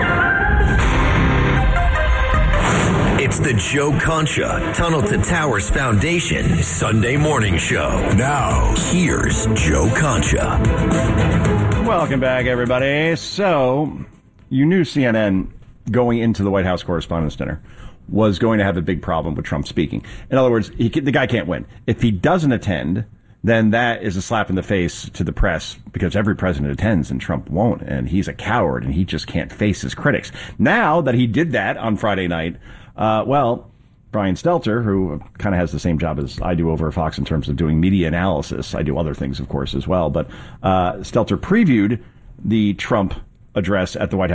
The Joe Concha Tunnel to Towers Foundation Sunday Morning Show. Now, here's Joe Concha.
Welcome back, everybody. So, you knew CNN going into the White House Correspondents' Dinner was going to have a big problem with Trump speaking. In other words, the guy can't win. If he doesn't attend, then that is a slap in the face to the press, because every president attends and Trump won't, and he's a coward and he just can't face his critics. Now that he did that on Friday night, Brian Stelter, who kind of has the same job as I do over at Fox in terms of doing media analysis, I do other things, of course, as well, but Stelter previewed the Trump address at the White House